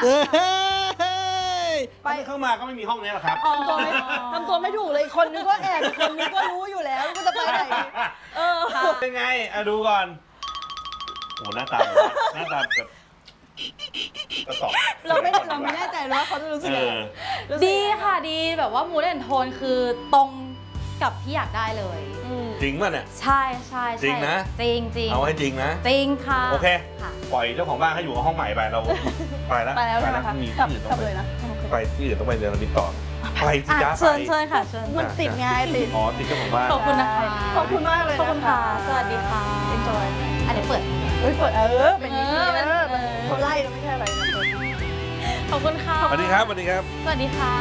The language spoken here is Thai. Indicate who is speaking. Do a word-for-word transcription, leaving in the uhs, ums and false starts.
Speaker 1: ไปเข้ามาก็ไม่มีห้องนี้หรอกครับ
Speaker 2: ทำตัวไม่ทำตัวไม่ถูกเลยคนนึงก็แอบคนนึงก็รู้อยู่แล้วก็จะไปไหนเออ
Speaker 1: เป็นไงอ่ะดูก่อนโอ้หน้าตาหน้าตาแบบกระตอบ
Speaker 2: เราไม่เราไม่แน่ใจว่าเขาจะรู้สึกยังไง
Speaker 3: ดีค่ะดีแบบว่ามูดแอนโทนคือตรงกับที่อยากได้เลย
Speaker 1: จริงป่ะเนี่ย
Speaker 3: ใช่ใช่
Speaker 1: จริงนะ
Speaker 3: จริงจริง
Speaker 1: เอาให้จริงนะ
Speaker 3: จริงค่ะ
Speaker 1: โอเคปล่อยเจ้าของบ้านให้อยู่กับห้องใหม่ไปเราไปแล้ว
Speaker 2: ไปแล้วใช่ไหมคะ
Speaker 1: มีที่อื่นต้องไปไปที่อื่นต้องไปเรียนมิตรต่อไปสิจ้าไป
Speaker 3: เชิญเชิญค่ะเชิญ
Speaker 2: มันติดไงติด
Speaker 1: อ๋อติดเจ้าของบ้าน
Speaker 3: ขอบคุณนะคะ
Speaker 2: ขอบคุณมากเลย
Speaker 3: ขอบคุณค่ะสวัสดีค่ะ
Speaker 2: enjoy
Speaker 3: อันนี้เปิด
Speaker 2: เฮ้ยเปิดเออเป็นอย่างนี้เออเขาไล่เราไม่ใช่อะไรนะ
Speaker 3: ขอบคุณค่ะ
Speaker 1: สวัสดีครับสวัสดีครับ
Speaker 3: สวัสดีค่ะ